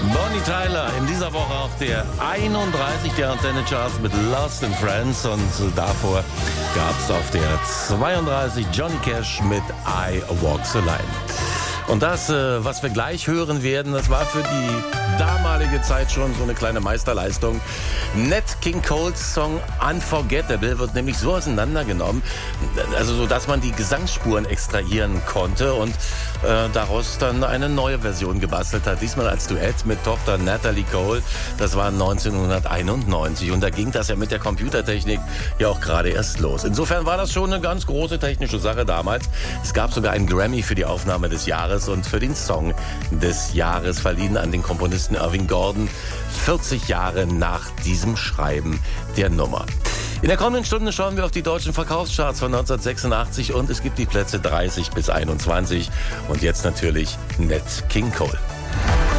Bonnie Tyler in dieser Woche auf der 31 der Antenne Charts mit Lost in Friends und davor gab es auf der 32 Johnny Cash mit I Walk the Line. Und das, was wir gleich hören werden, das war für die damalige Zeit schon so eine kleine Meisterleistung. Nat King Coles Song Unforgettable wird nämlich so auseinandergenommen, also so, dass man die Gesangsspuren extrahieren konnte und daraus dann eine neue Version gebastelt hat. Diesmal als Duett mit Tochter Natalie Cole. Das war 1991 und da ging das ja mit der Computertechnik ja auch gerade erst los. Insofern war das schon eine ganz große technische Sache damals. Es gab sogar einen Grammy für die Aufnahme des Jahres und für den Song des Jahres verliehen an den Komponisten Irving Gordon 40 Jahre nach diesem Schreiben der Nummer. In der kommenden Stunde schauen wir auf die deutschen Verkaufscharts von 1986 und es gibt die Plätze 30 bis 21 und jetzt natürlich Nat King Cole.